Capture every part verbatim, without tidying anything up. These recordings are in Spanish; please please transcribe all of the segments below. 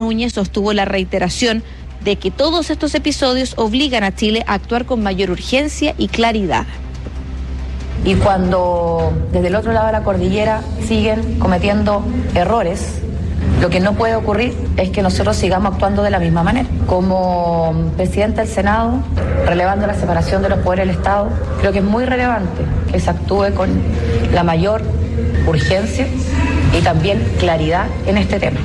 Núñez sostuvo la reiteración de que todos estos episodios obligan a Chile a actuar con mayor urgencia y claridad. Y cuando desde el otro lado de la cordillera siguen cometiendo errores, lo que no puede ocurrir es que nosotros sigamos actuando de la misma manera. Como presidente del Senado, relevando la separación de los poderes del Estado, creo que es muy relevante que se actúe con la mayor urgencia y también claridad en este tema.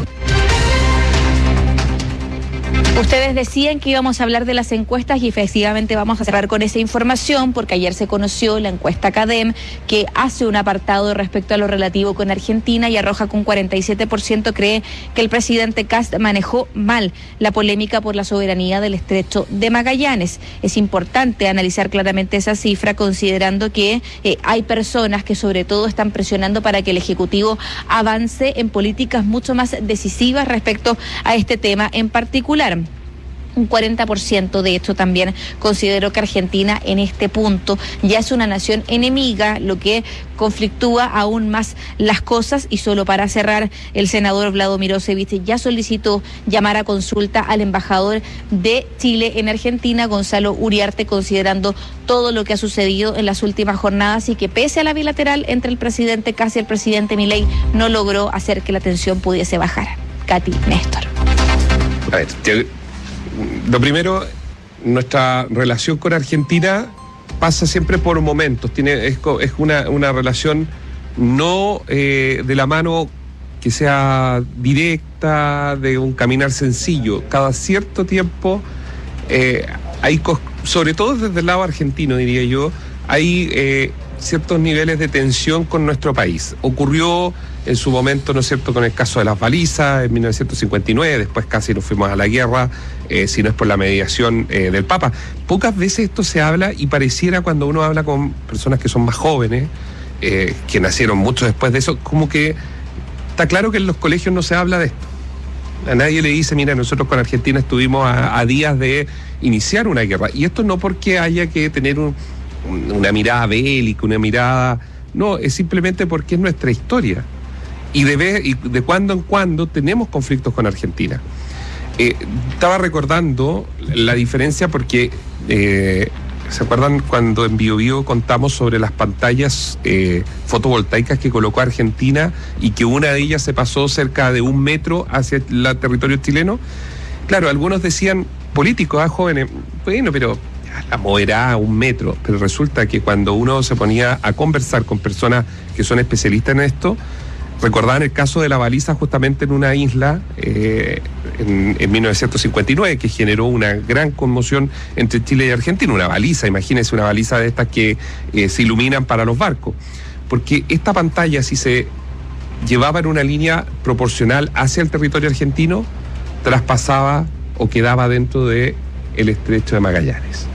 Ustedes decían que íbamos a hablar de las encuestas y efectivamente vamos a cerrar con esa información porque ayer se conoció la encuesta CADEM que hace un apartado respecto a lo relativo con Argentina y arroja que un cuarenta y siete por ciento cree que el presidente Kast manejó mal la polémica por la soberanía del Estrecho de Magallanes. Es importante analizar claramente esa cifra considerando que eh, hay personas que sobre todo están presionando para que el Ejecutivo avance en políticas mucho más decisivas respecto a este tema en particular. Un cuarenta por ciento de esto también consideró que Argentina en este punto ya es una nación enemiga, lo que conflictúa aún más las cosas. Y solo para cerrar, el senador Vlado Mirosevich ya solicitó llamar a consulta al embajador de Chile en Argentina, Gonzalo Uriarte, considerando todo lo que ha sucedido en las últimas jornadas y que pese a la bilateral entre el presidente Kast y el presidente Milei no logró hacer que la tensión pudiese bajar. Katy, Néstor. A ver, yo... Lo primero, nuestra relación con Argentina pasa siempre por momentos, tiene es, es una, una relación no eh, de la mano que sea directa, de un caminar sencillo. Cada cierto tiempo eh, hay, sobre todo desde el lado argentino, diría yo, hay eh, ciertos niveles de tensión con nuestro país. Ocurrió en su momento, ¿no es cierto?, con el caso de las balizas en mil novecientos cincuenta y nueve, después casi nos fuimos a la guerra, eh, si no es por la mediación eh, del Papa. Pocas veces esto se habla y pareciera cuando uno habla con personas que son más jóvenes, eh, que nacieron mucho después de eso, como que está claro que en los colegios no se habla de esto. A nadie le dice, mira, nosotros con Argentina estuvimos a, a días de iniciar una guerra. Y esto no porque haya que tener un, una mirada bélica, una mirada... No, es simplemente porque es nuestra historia. Y de, vez, y de cuando en cuando tenemos conflictos con Argentina. Eh, estaba recordando la diferencia porque, eh, ¿se acuerdan cuando en Bio Bio contamos sobre las pantallas eh, fotovoltaicas que colocó Argentina y que una de ellas se pasó cerca de un metro hacia el territorio chileno? Claro, algunos decían, políticos, ah, jóvenes, bueno, pero la moverá a un metro. Pero resulta que cuando uno se ponía a conversar con personas que son especialistas en esto, recordaban el caso de la baliza justamente en una isla eh, en, en mil novecientos cincuenta y nueve, que generó una gran conmoción entre Chile y Argentina. Una baliza, imagínense una baliza de estas que eh, se iluminan para los barcos. Porque esta pantalla, si se llevaba en una línea proporcional hacia el territorio argentino, traspasaba o quedaba dentro del Estrecho de Magallanes.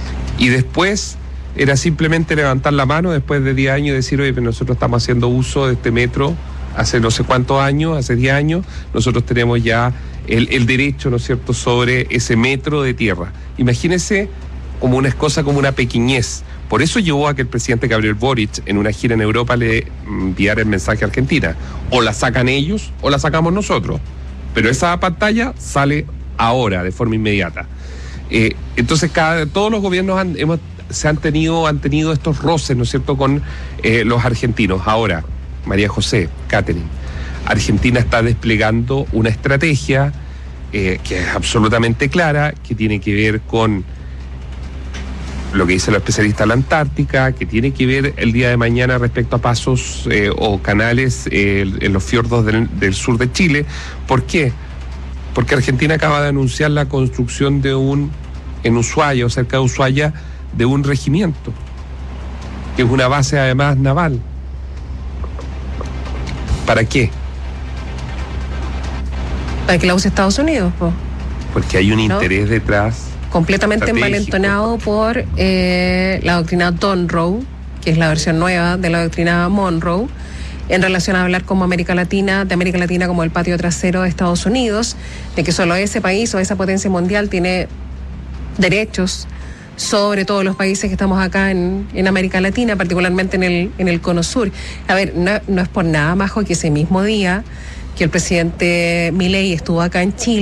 Y después era simplemente levantar la mano después de diez años y decir, oye, nosotros estamos haciendo uso de este metro hace no sé cuántos años, hace diez años, nosotros tenemos ya el, el derecho, ¿no es cierto?, sobre ese metro de tierra. Imagínense como una cosa, como una pequeñez. Por eso llevó a que el presidente Gabriel Boric, en una gira en Europa, le enviara el mensaje a Argentina. O la sacan ellos o la sacamos nosotros. Pero esa pantalla sale ahora, de forma inmediata. Eh, entonces, cada, todos los gobiernos han, hemos, se han tenido, han tenido estos roces, ¿no es cierto?, con eh, los argentinos. Ahora, María José, Catherine, Argentina está desplegando una estrategia eh, que es absolutamente clara, que tiene que ver con lo que dice los especialistas de la Antártica, que tiene que ver el día de mañana respecto a pasos eh, o canales eh, en los fiordos del, del sur de Chile. ¿Por qué? Porque Argentina acaba de anunciar la construcción de un, en Ushuaia o cerca de Ushuaia, de un regimiento, que es una base además naval. ¿Para qué? Para que la use Estados Unidos, po. Porque hay un ¿No? interés detrás. Completamente envalentonado por eh, la doctrina Monroe, que es la versión nueva de la doctrina Monroe, en relación a hablar como América Latina, de América Latina como el patio trasero de Estados Unidos, de que solo ese país o esa potencia mundial tiene derechos sobre todos los países que estamos acá en, en América Latina, particularmente en el, en el Cono Sur. A ver, no, no es por nada, Majo, que ese mismo día que el presidente Milei estuvo acá en Chile,